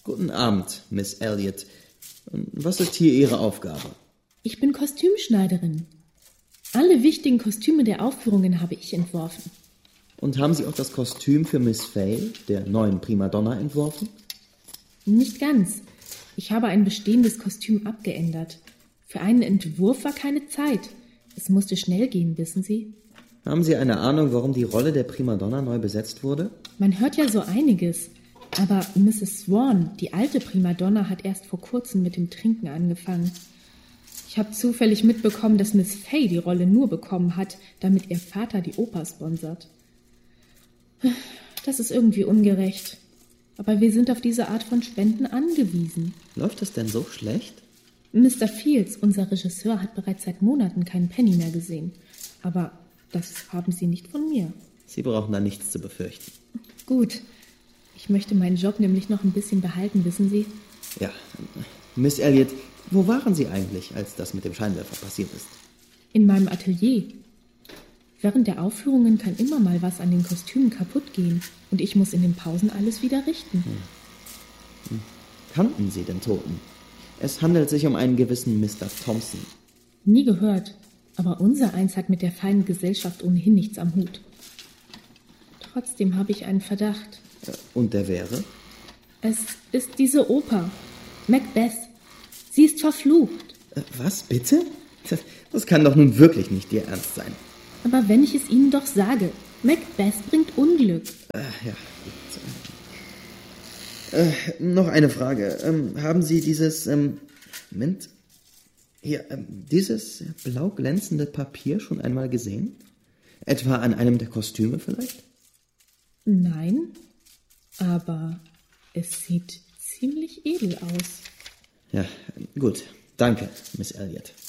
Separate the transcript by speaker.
Speaker 1: Guten Abend, Miss Elliot. Was ist hier Ihre Aufgabe?
Speaker 2: Ich bin Kostümschneiderin. Alle wichtigen Kostüme der Aufführungen habe ich entworfen.
Speaker 1: Und haben Sie auch das Kostüm für Miss Fay, der neuen Primadonna, entworfen?
Speaker 2: Nicht ganz. Ich habe ein bestehendes Kostüm abgeändert. Für einen Entwurf war keine Zeit. Es musste schnell gehen, wissen Sie?
Speaker 1: Haben Sie eine Ahnung, warum die Rolle der Primadonna neu besetzt wurde?
Speaker 2: Man hört ja so einiges. Aber Mrs. Swan, die alte Primadonna, hat erst vor kurzem mit dem Trinken angefangen. Ich habe zufällig mitbekommen, dass Miss Fay die Rolle nur bekommen hat, damit ihr Vater die Oper sponsert. Das ist irgendwie ungerecht. Aber wir sind auf diese Art von Spenden angewiesen.
Speaker 1: Läuft es denn so schlecht?
Speaker 2: Mr. Fields, unser Regisseur, hat bereits seit Monaten keinen Penny mehr gesehen. Aber das haben Sie nicht von mir.
Speaker 1: Sie brauchen da nichts zu befürchten.
Speaker 2: Gut. Ich möchte meinen Job nämlich noch ein bisschen behalten, wissen Sie?
Speaker 1: Ja, Miss Elliot, wo waren Sie eigentlich, als das mit dem Scheinwerfer passiert ist?
Speaker 2: In meinem Atelier. Während der Aufführungen kann immer mal was an den Kostümen kaputt gehen und ich muss in den Pausen alles wieder richten.
Speaker 1: Kannten Sie den Toten? Es handelt sich um einen gewissen Mr. Thompson.
Speaker 2: Nie gehört, aber unsereins hat mit der feinen Gesellschaft ohnehin nichts am Hut. Trotzdem habe ich einen Verdacht.
Speaker 1: Und der wäre?
Speaker 2: Es ist diese Oper, Macbeth. Sie ist verflucht.
Speaker 1: Was, bitte? Das kann doch nun wirklich nicht Ihr Ernst sein.
Speaker 2: Aber wenn ich es Ihnen doch sage, Macbeth bringt Unglück.
Speaker 1: Ja, gut. Noch eine Frage. Haben Sie dieses, Moment, hier, dieses blau glänzende Papier schon einmal gesehen? Etwa an einem der Kostüme vielleicht?
Speaker 2: Nein, aber es sieht ziemlich edel aus.
Speaker 1: Ja, gut. Danke, Miss Elliot.